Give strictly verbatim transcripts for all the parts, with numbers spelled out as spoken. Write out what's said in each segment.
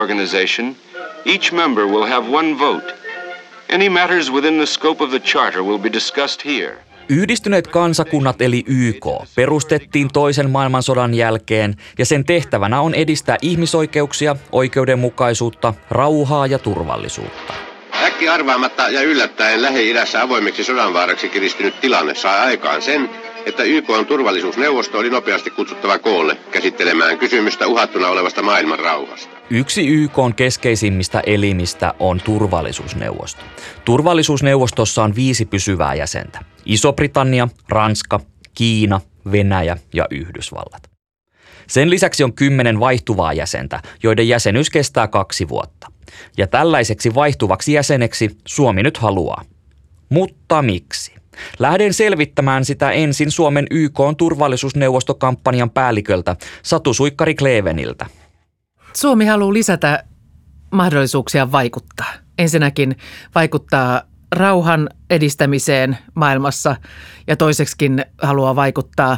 organization, each member will have one vote. Any matters within the scope of the charter will be discussed here. Yhdistyneet kansakunnat eli Y K perustettiin toisen maailmansodan jälkeen ja sen tehtävänä on edistää ihmisoikeuksia, oikeudenmukaisuutta, rauhaa ja turvallisuutta. Äkki arvaamatta ja yllättäen Lähi-idässä avoimeksi sodanvaaraksi kiristynyt tilanne sai aikaan sen, että Y K:n turvallisuusneuvosto oli nopeasti kutsuttava koolle käsittelemään kysymystä uhattuna olevasta maailman rauhasta. Yksi Y K:n keskeisimmistä elimistä on turvallisuusneuvosto. Turvallisuusneuvostossa on viisi pysyvää jäsentä. Iso-Britannia, Ranska, Kiina, Venäjä ja Yhdysvallat. Sen lisäksi on kymmenen vaihtuvaa jäsentä, joiden jäsenyys kestää kaksi vuotta. Ja tällaiseksi vaihtuvaksi jäseneksi Suomi nyt haluaa. Mutta miksi? Lähden selvittämään sitä ensin Suomen Y K:n turvallisuusneuvostokampanjan päälliköltä Satu Suikkari-Kleeveniltä. Suomi haluaa lisätä mahdollisuuksia vaikuttaa. Ensinnäkin vaikuttaa rauhan edistämiseen maailmassa ja toiseksikin haluaa vaikuttaa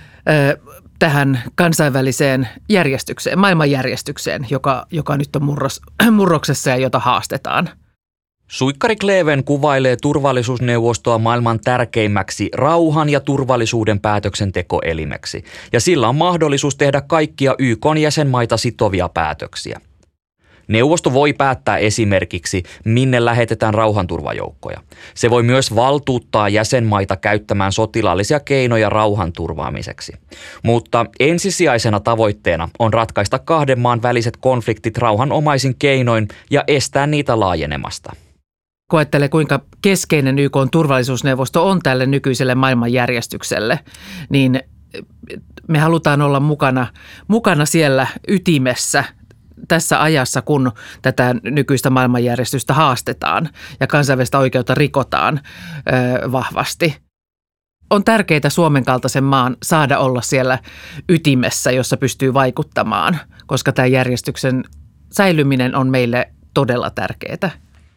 ö, tähän kansainväliseen järjestykseen, maailmanjärjestykseen, joka, joka nyt on murros, murroksessa ja jota haastetaan. Suikkari-Kleeven kuvailee turvallisuusneuvostoa maailman tärkeimmäksi rauhan ja turvallisuuden päätöksentekoelimeksi, ja sillä on mahdollisuus tehdä kaikkia Y K:n jäsenmaita sitovia päätöksiä. Neuvosto voi päättää esimerkiksi, minne lähetetään rauhanturvajoukkoja. Se voi myös valtuuttaa jäsenmaita käyttämään sotilaallisia keinoja rauhan turvaamiseksi. Mutta ensisijaisena tavoitteena on ratkaista kahden maan väliset konfliktit rauhanomaisin keinoin ja estää niitä laajenemasta. Koettelee, kuinka keskeinen Y K:n turvallisuusneuvosto on tälle nykyiselle maailmanjärjestykselle, niin me halutaan olla mukana, mukana siellä ytimessä tässä ajassa, kun tätä nykyistä maailmanjärjestystä haastetaan ja kansainvälistä oikeutta rikotaan ö, vahvasti. On tärkeää Suomen kaltaisen maan saada olla siellä ytimessä, jossa pystyy vaikuttamaan, koska tämä järjestyksen säilyminen on meille todella tärkeää.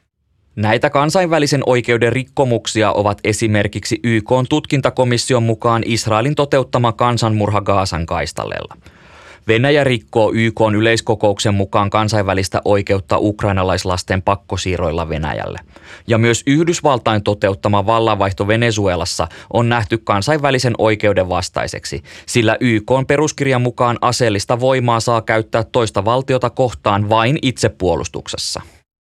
Näitä kansainvälisen oikeuden rikkomuksia ovat esimerkiksi Y K:n tutkintakomission mukaan Israelin toteuttama kansanmurha Gazan kaistaleella. Venäjä rikkoo Y K:n yleiskokouksen mukaan kansainvälistä oikeutta ukrainalaislasten pakkosiirroilla Venäjälle. Ja myös Yhdysvaltain toteuttama vallanvaihto Venezuelassa on nähty kansainvälisen oikeuden vastaiseksi, sillä Y K:n peruskirjan mukaan aseellista voimaa saa käyttää toista valtiota kohtaan vain itsepuolustuksessa.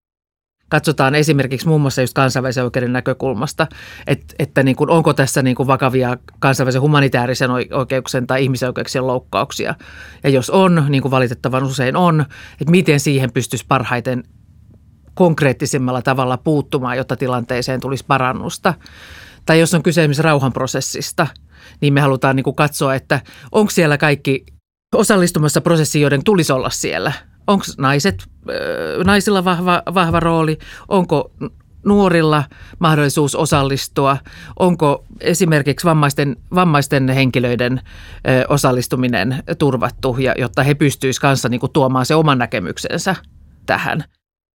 Katsotaan esimerkiksi muun muassa just kansainvälisen oikeuden näkökulmasta, että, että niin kuin, onko tässä niin kuin vakavia kansainvälisen humanitaarisen oikeuksien tai ihmisoikeuksien loukkauksia. Ja jos on, niin kuin valitettavan usein on, että miten siihen pystyisi parhaiten konkreettisimmalla tavalla puuttumaan, jotta tilanteeseen tulisi parannusta. Tai jos on kyse esimerkiksi rauhanprosessista, niin me halutaan niin kuin katsoa, että onko siellä kaikki osallistumassa prosessiin, joiden tulisi olla siellä. Onko naiset, naisilla vahva, vahva rooli? Onko nuorilla mahdollisuus osallistua? Onko esimerkiksi vammaisten, vammaisten henkilöiden osallistuminen turvattu, ja, jotta he pystyisivät kanssa niin kuin tuomaan se oman näkemyksensä tähän?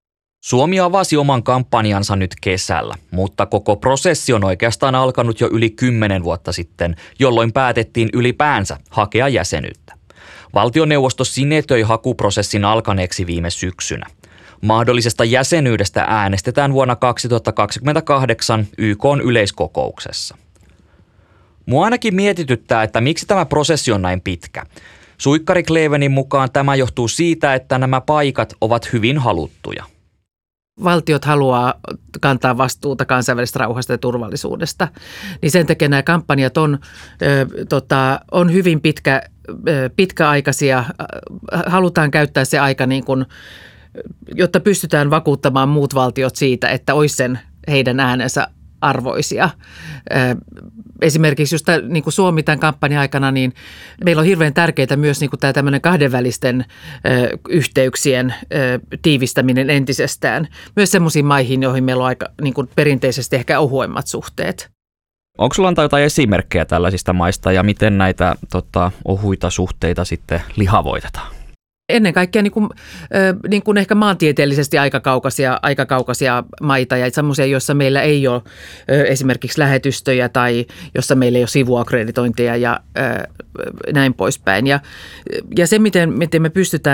Suomi avasi oman kampanjansa nyt kesällä, mutta koko prosessi on oikeastaan alkanut jo yli kymmenen vuotta sitten, jolloin päätettiin ylipäänsä hakea jäsenyyttä. Valtioneuvosto sinetöi hakuprosessin alkaneeksi viime syksynä. Mahdollisesta jäsenyydestä äänestetään vuonna kaksituhattakaksikymmentäkahdeksan Y K:n yleiskokouksessa. Mua ainakin mietityttää, että miksi tämä prosessi on näin pitkä. Suikkari-Kleevenin mukaan tämä johtuu siitä, että nämä paikat ovat hyvin haluttuja. Valtiot haluaa kantaa vastuuta kansainvälisestä rauhasta ja turvallisuudesta, niin sen takia nämä kampanjat on, ö, tota, on hyvin pitkä, ö, pitkäaikaisia. Halutaan käyttää se aika, niin kuin, jotta pystytään vakuuttamaan muut valtiot siitä, että olisi sen heidän äänensä arvoisia. Esimerkiksi just tämä, niin kuin Suomi tämän kampanjan aikana, niin meillä on hirveän tärkeää myös niin kuin tämä tämmöinen kahdenvälisten ö, yhteyksien ö, tiivistäminen entisestään. Myös semmoisiin maihin, joihin meillä on aika niin kuin perinteisesti ehkä ohuemmat suhteet. Onko sulla antaa jotain esimerkkejä tällaisista maista ja miten näitä tota, ohuita suhteita sitten lihavoitetaan? Ennen kaikkea niin kuin, niin kuin ehkä maantieteellisesti aikakaukaisia, aikakaukaisia maita ja semmoisia, joissa meillä ei ole esimerkiksi lähetystöjä tai jossa meillä ei ole sivuakkreditointeja ja näin poispäin. Ja, ja se, miten, miten me pystytään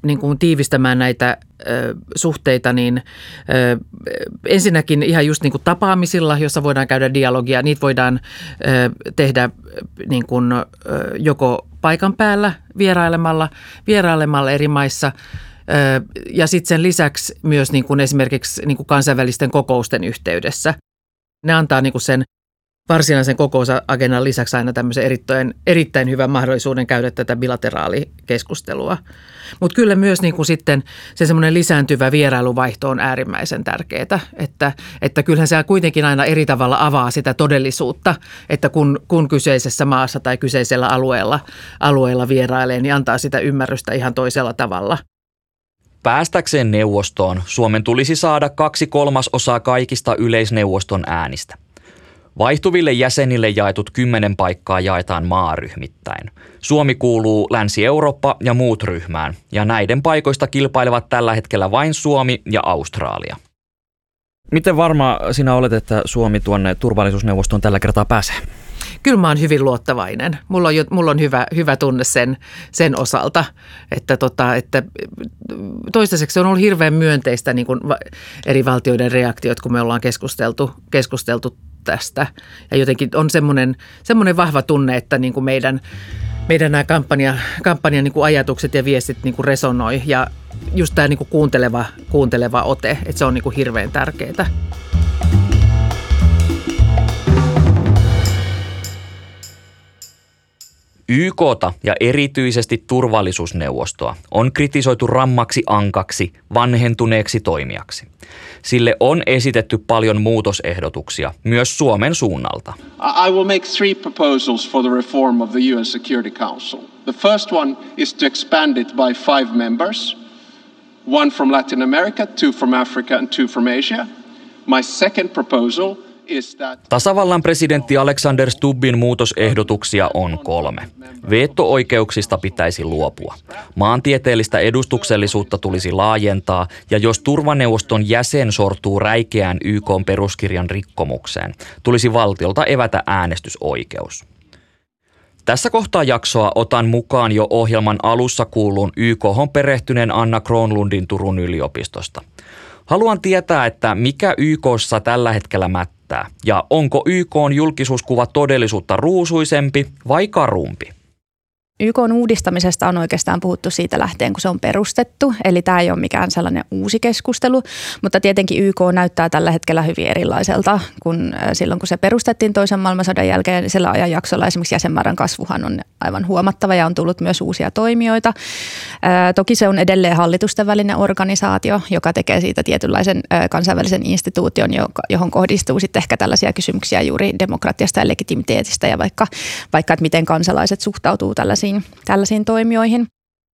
niin kuin tiivistämään näitä ö, suhteita, niin ö, ensinnäkin ihan just niin kuin tapaamisilla, jossa voidaan käydä dialogia. Niitä voidaan ö, tehdä niin kuin, ö, joko paikan päällä vierailemalla, vierailemalla eri maissa ö, ja sitten sen lisäksi myös niin kuin esimerkiksi niin kuin kansainvälisten kokousten yhteydessä. Ne antaa niin kuin sen varsinaisen kokousagendan lisäksi aina tämmöisen erittäin, erittäin hyvän mahdollisuuden käydä tätä bilateraalikeskustelua. Mutta kyllä myös niin kuin sitten se semmoinen lisääntyvä vierailuvaihto on äärimmäisen tärkeää, että, että kyllähän se kuitenkin aina eri tavalla avaa sitä todellisuutta, että kun, kun kyseisessä maassa tai kyseisellä alueella, alueella vierailee, niin antaa sitä ymmärrystä ihan toisella tavalla. Päästäkseen neuvostoon Suomen tulisi saada kaksi kolmasosaa kaikista yleisneuvoston äänistä. Vaihtuville jäsenille jaetut kymmenen paikkaa jaetaan maaryhmittäin. Suomi kuuluu Länsi-Eurooppa ja muut ryhmään, ja näiden paikoista kilpailevat tällä hetkellä vain Suomi ja Australia. Miten varma sinä olet, että Suomi tuonne turvallisuusneuvostoon tällä kertaa pääsee? Kyllä mä oon hyvin luottavainen. Mulla on, mulla on hyvä, hyvä tunne sen, sen osalta, että, tota, että toistaiseksi on ollut hirveän myönteistä niin kuin eri valtioiden reaktiot, kun me ollaan keskusteltu, keskusteltu tästä. Ja jotenkin on semmoinen, semmoinen vahva tunne, että niin kuin meidän, meidän nämä kampanja, kampanjan niin kuin ajatukset ja viestit niin kuin resonoi. Ja just tämä niin kuin kuunteleva, kuunteleva ote, että se on niin kuin hirveän tärkeää. Y K:ta ja erityisesti turvallisuusneuvostoa on kritisoitu rammaksi ankaksi, vanhentuneeksi toimijaksi. Sille on esitetty paljon muutosehdotuksia, myös Suomen suunnalta. I will make three proposals for the reform of the U N Security Council. The first one is to expand it by five members, one from Latin America, two from Africa and two from Asia. My second proposal is that Tasavallan presidentti Alexander Stubbin muutosehdotuksia on kolme. Veto-oikeuksista pitäisi luopua. Maantieteellistä edustuksellisuutta tulisi laajentaa, ja jos turvaneuvoston jäsen sortuu räikeään Y K:n peruskirjan rikkomukseen, tulisi valtiolta evätä äänestysoikeus. Tässä kohtaa jaksoa otan mukaan jo ohjelman alussa kuulun Y K:hon perehtyneen Anna Kronlundin Turun yliopistosta. Haluan tietää, että mikä Y K:ssa tällä hetkellä mättää, ja onko Y K:n julkisuuskuva todellisuutta ruusuisempi vai karumpi? Y K:n uudistamisesta on oikeastaan puhuttu siitä lähtien, kun se on perustettu, eli tämä ei ole mikään sellainen uusi keskustelu, mutta tietenkin Y K näyttää tällä hetkellä hyvin erilaiselta kuin silloin, kun se perustettiin toisen maailmansodan jälkeen. Sillä ajanjaksolla esimerkiksi jäsenmäärän kasvuhan on aivan huomattava ja on tullut myös uusia toimijoita. Ää, toki se on edelleen hallitusten välinen organisaatio, joka tekee siitä tietynlaisen ää, kansainvälisen instituution, johon kohdistuu sitten ehkä tällaisia kysymyksiä juuri demokratiasta ja legitimiteetistä ja vaikka, vaikka että miten kansalaiset suhtautuu tällaisiin tällaisiin toimijoihin.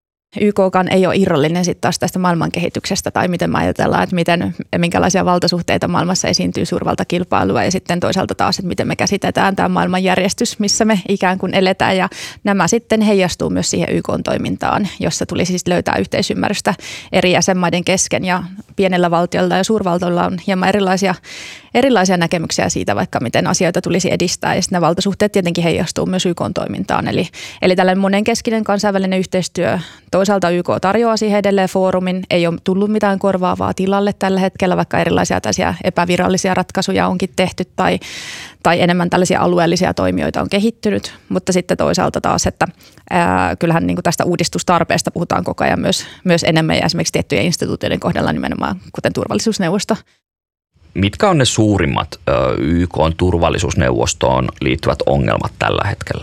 Y K:kaan ei ole irrallinen sitten taas tästä maailman kehityksestä tai miten me ajatellaan, että miten, minkälaisia valtasuhteita maailmassa esiintyy suurvaltakilpailua ja sitten toisaalta taas, että miten me käsitetään tämä maailmanjärjestys, missä me ikään kuin eletään ja nämä sitten heijastuu myös siihen Y K:n toimintaan, jossa tulisi siis löytää yhteisymmärrystä eri jäsenmaiden kesken ja pienellä valtiolla ja suurvaltoilla on hieman erilaisia, erilaisia näkemyksiä siitä vaikka miten asioita tulisi edistää ja sitten nämä valtasuhteet tietenkin heijastuu myös Y K:n toimintaan. Eli, eli tällainen monenkeskinen kansainvälinen yhteistyö. Toisaalta Y K tarjoaa siihen edelleen foorumin, ei ole tullut mitään korvaavaa tilalle tällä hetkellä, vaikka erilaisia tällaisia epävirallisia ratkaisuja onkin tehty tai, tai enemmän tällaisia alueellisia toimijoita on kehittynyt. Mutta sitten toisaalta taas, että ää, kyllähän niin kuin tästä uudistustarpeesta puhutaan koko ajan myös, myös enemmän ja esimerkiksi tiettyjen instituutioiden kohdalla nimenomaan, kuten turvallisuusneuvosto. Mitkä on ne suurimmat Y K:n turvallisuusneuvostoon liittyvät ongelmat tällä hetkellä?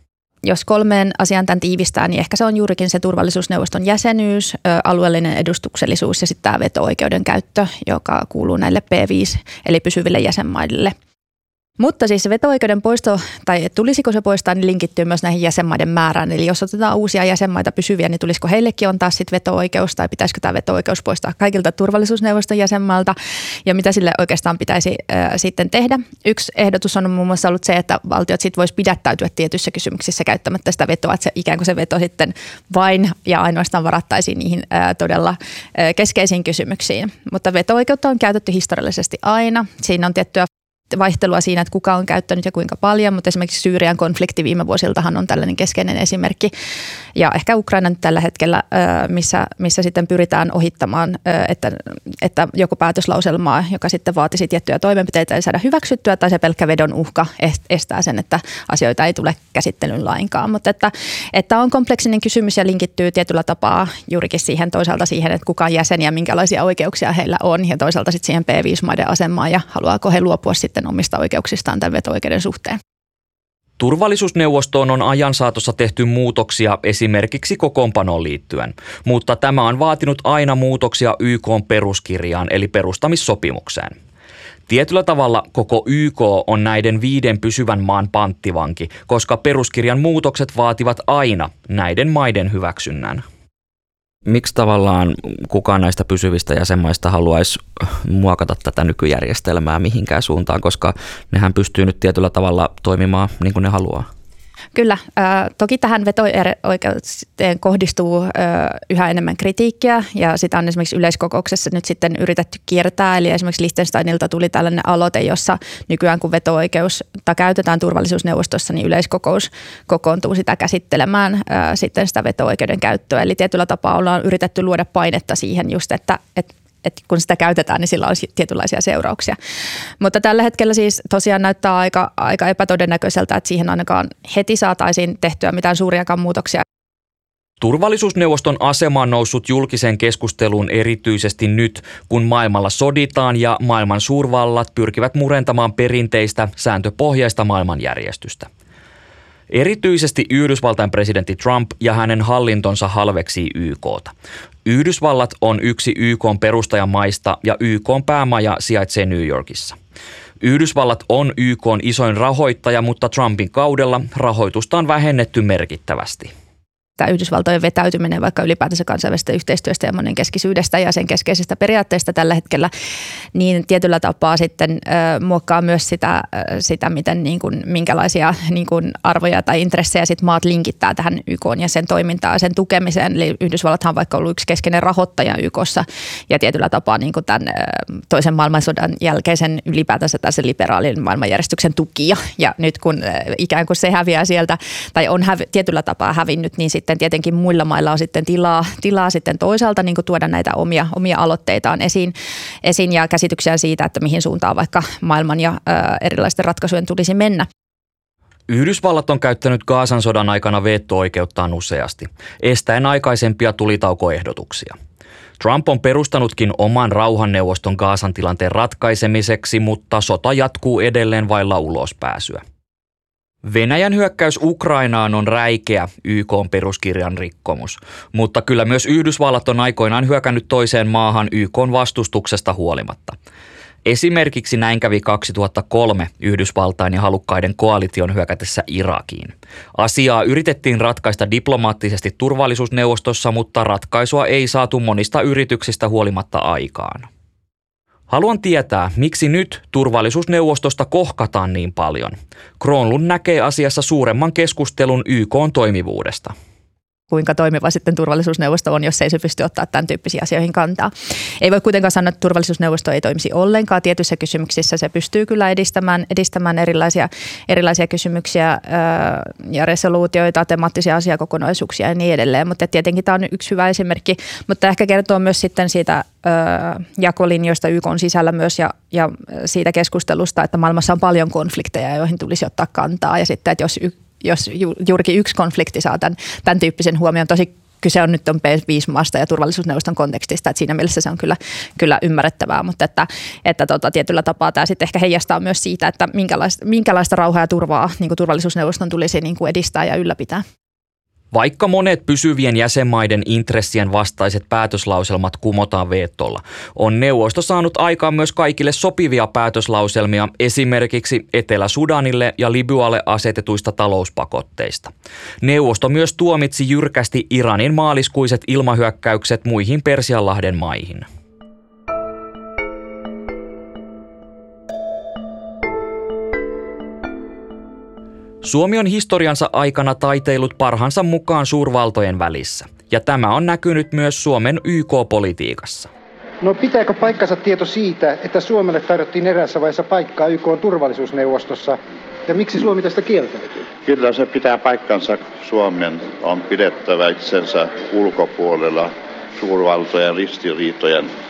Jos kolmeen asiaan tämän tiivistää, niin ehkä se on juurikin se turvallisuusneuvoston jäsenyys, alueellinen edustuksellisuus ja sitten tämä veto-oikeuden käyttö, joka kuuluu näille P viisi eli pysyville jäsenmaille. Mutta siis se veto-oikeuden poisto, tai tulisiko se poistaa, niin linkittyy myös näihin jäsenmaiden määrään. Eli jos otetaan uusia jäsenmaita pysyviä, niin tulisiko heillekin antaa sitten veto-oikeus, tai pitäisikö tämä veto-oikeus poistaa kaikilta turvallisuusneuvoston jäsenmailta, ja mitä sille oikeastaan pitäisi äh, sitten tehdä. Yksi ehdotus on muun muassa ollut se, että valtiot sitten voisi pidättäytyä tietyissä kysymyksissä käyttämättä sitä vetoa, että se, ikään kuin se veto sitten vain ja ainoastaan varattaisiin niihin äh, todella äh, keskeisiin kysymyksiin. Mutta veto-oikeutta on käytetty historiallisesti aina. Siinä on tiettyä vaihtelua siinä, että kuka on käyttänyt ja kuinka paljon, mutta esimerkiksi Syyrian konflikti viime vuosiltahan on tällainen keskeinen esimerkki. Ja ehkä Ukraina nyt tällä hetkellä, missä, missä sitten pyritään ohittamaan, että, että joku päätöslauselmaa, joka sitten vaatisi tiettyjä toimenpiteitä, ei saada hyväksyttyä, tai se pelkkä vedon uhka estää sen, että asioita ei tule käsittelyyn lainkaan. Mutta että, että on kompleksinen kysymys ja linkittyy tietyllä tapaa juurikin siihen toisaalta siihen, että kuka on jäsen ja minkälaisia oikeuksia heillä on, ja toisaalta sitten siihen P viisi maiden asemaan ja haluaako he luopua sitten omista oikeuksistaan tämän veto-oikeuden suhteen. Turvallisuusneuvostoon on ajan saatossa tehty muutoksia esimerkiksi kokoonpanoon liittyen, mutta tämä on vaatinut aina muutoksia Y K:n peruskirjaan eli perustamissopimukseen. Tietyllä tavalla koko Y K on näiden viiden pysyvän maan panttivanki, koska peruskirjan muutokset vaativat aina näiden maiden hyväksynnän. Miksi tavallaan kukaan näistä pysyvistä jäsenmaista haluaisi muokata tätä nykyjärjestelmää mihinkään suuntaan, koska nehän pystyy nyt tietyllä tavalla toimimaan niin kuin ne haluaa? Kyllä. Äh, toki tähän veto-oikeuteen kohdistuu äh, yhä enemmän kritiikkiä ja sitä on esimerkiksi yleiskokouksessa nyt sitten yritetty kiertää. Eli esimerkiksi Liechtensteinilta tuli tällainen aloite, jossa nykyään kun veto-oikeutta käytetään turvallisuusneuvostossa, niin yleiskokous kokoontuu sitä käsittelemään äh, sitten sitä veto-oikeuden käyttöä. Eli tietyllä tapaa ollaan yritetty luoda painetta siihen just, että, että että kun sitä käytetään, niin sillä olisi tietynlaisia seurauksia. Mutta tällä hetkellä siis tosiaan näyttää aika, aika epätodennäköiseltä, että siihen ainakaan heti saataisiin tehtyä mitään suuriakaan muutoksia. Turvallisuusneuvoston asema on noussut julkiseen keskusteluun erityisesti nyt, kun maailmalla soditaan ja maailman suurvallat pyrkivät murentamaan perinteistä sääntöpohjaista maailmanjärjestystä. Erityisesti Yhdysvaltain presidentti Trump ja hänen hallintonsa halveksii Y K:ta. Yhdysvallat on yksi Y K:n perustajamaista ja Y K:n päämaja sijaitsee New Yorkissa. Yhdysvallat on Y K:n isoin rahoittaja, mutta Trumpin kaudella rahoitusta on vähennetty merkittävästi. Tämä Yhdysvaltojen vetäytyminen vaikka ylipäätänsä kansainvälisestä yhteistyöstä ja monenkeskisyydestä ja sen keskeisistä periaatteista tällä hetkellä, niin tietyllä tapaa sitten äh, muokkaa myös sitä, äh, sitä miten niin kuin, minkälaisia niin kuin arvoja tai intressejä sit maat linkittää tähän Y K:n ja sen toimintaan ja sen tukemiseen. Eli Yhdysvallathan on vaikka ollut yksi keskeinen rahoittaja Y K:ssa ja tietyllä tapaa niin kuin tämän äh, toisen maailmansodan jälkeisen ylipäätänsä tässä liberaalin maailmanjärjestyksen tukija. Ja nyt kun äh, ikään kuin se häviää sieltä tai on hävi, tietyllä tapaa hävinnyt, niin sitten tietenkin muilla mailla on sitten tilaa, tilaa sitten toisaalta niin kuin tuoda näitä omia, omia aloitteitaan esiin, esiin ja käsityksiä siitä, että mihin suuntaan vaikka maailman ja ö, erilaisten ratkaisujen tulisi mennä. Yhdysvallat on käyttänyt Gazan sodan aikana veto-oikeuttaan useasti, estäen aikaisempia tulitaukoehdotuksia. Trump on perustanutkin oman rauhanneuvoston Gazan tilanteen ratkaisemiseksi, mutta sota jatkuu edelleen vailla ulospääsyä. Venäjän hyökkäys Ukrainaan on räikeä Y K:n peruskirjan rikkomus, mutta kyllä myös Yhdysvallat on aikoinaan hyökännyt toiseen maahan Y K:n vastustuksesta huolimatta. Esimerkiksi näin kävi kaksituhattakolme Yhdysvaltain ja halukkaiden koalition hyökätessä Irakiin. Asiaa yritettiin ratkaista diplomaattisesti turvallisuusneuvostossa, mutta ratkaisua ei saatu monista yrityksistä huolimatta aikaan. Haluan tietää, miksi nyt turvallisuusneuvostosta kohkataan niin paljon. Gronlund näkee asiassa suuremman keskustelun Y K:n toimivuudesta. Kuinka toimiva sitten turvallisuusneuvosto on, jos ei se pysty ottaa tämän tyyppisiin asioihin kantaa. Ei voi kuitenkaan sanoa, että turvallisuusneuvosto ei toimisi ollenkaan. Tietyissä kysymyksissä se pystyy kyllä edistämään, edistämään erilaisia, erilaisia kysymyksiä ää, ja resoluutioita, temaattisia asiakokonaisuuksia ja niin edelleen. Mutta tietenkin tämä on yksi hyvä esimerkki, mutta ehkä kertoo myös sitten siitä ää, jakolinjoista Y K:n sisällä myös ja, ja siitä keskustelusta, että maailmassa on paljon konflikteja, joihin tulisi ottaa kantaa ja sitten, että jos y- Jos ju, juurikin yksi konflikti saa tämän, tämän tyyppisen huomioon, tosi kyse on nyt on P viisi maasta ja turvallisuusneuvoston kontekstista, että siinä mielessä se on kyllä, kyllä ymmärrettävää, mutta että, että tota, tietyllä tapaa tämä sitten ehkä heijastaa myös siitä, että minkälaista, minkälaista rauhaa ja turvaa niin kuin turvallisuusneuvoston tulisi niin kuin edistää ja ylläpitää. Vaikka monet pysyvien jäsenmaiden intressien vastaiset päätöslauselmat kumotaan vetolla, on neuvosto saanut aikaan myös kaikille sopivia päätöslauselmia esimerkiksi Etelä-Sudanille ja Libyalle asetetuista talouspakotteista. Neuvosto myös tuomitsi jyrkästi Iranin maaliskuiset ilmahyökkäykset muihin Persianlahden maihin. Suomi on historiansa aikana taiteillut parhaansa mukaan suurvaltojen välissä, ja tämä on näkynyt myös Suomen Y K-politiikassa. No pitääkö paikkansa tieto siitä, että Suomelle tarjottiin eräässä vaiheessa paikkaa Y K:n turvallisuusneuvostossa, ja miksi Suomi tästä kieltäytyy? Kyllä se pitää paikkansa. Suomen on pidettävä itsensä ulkopuolella suurvaltojen ristiriitojen